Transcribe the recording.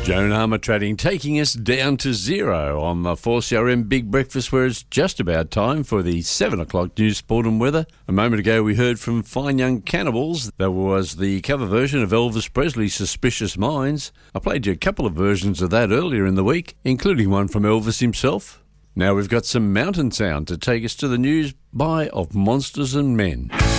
Joan Armatrading taking us down to zero on the 4CRM Big Breakfast, where it's just about time for the 7 o'clock news, sport and weather. A moment ago we heard from Fine Young Cannibals. That was the cover version of Elvis Presley's Suspicious Minds. I played you a couple of versions of that earlier in the week, including one from Elvis himself. Now we've got some mountain sound to take us to the news by Of Monsters and Men.